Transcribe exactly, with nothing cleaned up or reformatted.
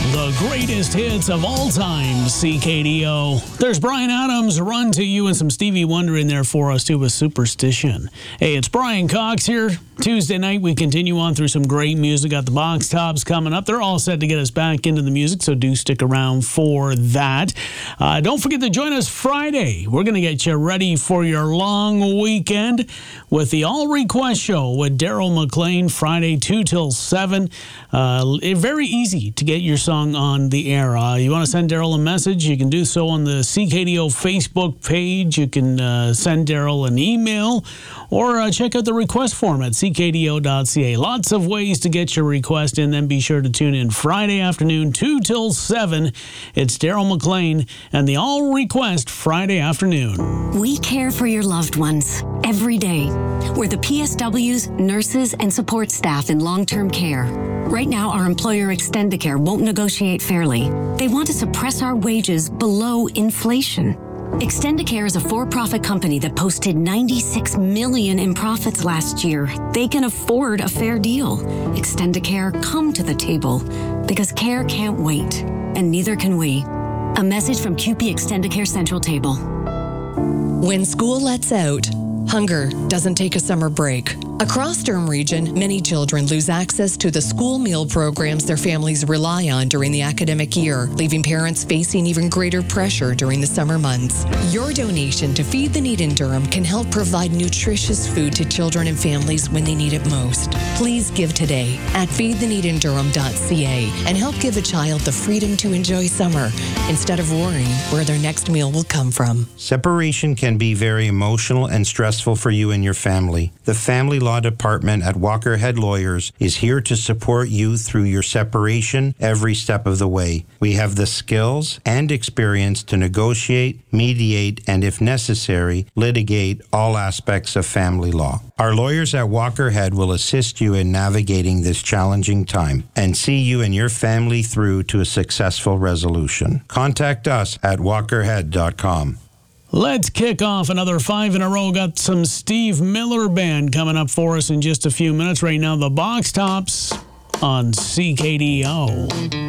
The greatest hits of all time, C K D O. There's Brian Adams, Run to You, and some Stevie Wonder in there for us, too, with Superstition. Hey, it's Brian Cox here. Tuesday night, we continue on through some great music. Got the Box Tops coming up. They're all set to get us back into the music, so do stick around for that. Uh, don't forget to join us Friday. We're going to get you ready for your long weekend with the All Request Show with Daryl McLean, Friday two till seven. Uh, very easy to get your song on the air. Uh, you want to send Daryl a message, you can do so on the C K D O Facebook page. You can uh, send Daryl an email or uh, check out the request form at c k d o dot c a. Lots of ways to get your request in. Then be sure to tune in Friday afternoon, two till seven. It's Daryl McLean and the All Request Friday afternoon. We care for your loved ones every day. We're the P S Ws, nurses, and support staff in long-term care. Right now, our employer Extendicare won't negotiate fairly. They want to suppress our wages below inflation. Extendicare is a for-profit company that posted ninety-six million dollars in profits last year. They can afford a fair deal. Extendicare, come to the table, because care can't wait, and neither can we. A message from Q P Extendicare Central Table. When school lets out, hunger doesn't take a summer break. Across Durham Region, many children lose access to the school meal programs their families rely on during the academic year, leaving parents facing even greater pressure during the summer months. Your donation to Feed the Need in Durham can help provide nutritious food to children and families when they need it most. Please give today at feed the need in durham dot c a and help give a child the freedom to enjoy summer instead of worrying where their next meal will come from. Separation can be very emotional and stressful for you and your family. The Family Law Department at Walker Head Lawyers is here to support you through your separation every step of the way. We have the skills and experience to negotiate, mediate, and if necessary, litigate all aspects of family law. Our lawyers at Walker Head will assist you in navigating this challenging time and see you and your family through to a successful resolution. Contact us at walker head dot com. Let's kick off another five in a row. Got some Steve Miller Band coming up for us in just a few minutes. Right now, the Box Tops on C K D O.